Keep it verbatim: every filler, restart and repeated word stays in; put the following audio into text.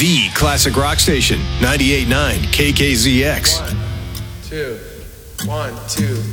the classic rock station, ninety-eight point nine K K Z X. One, two, one, two.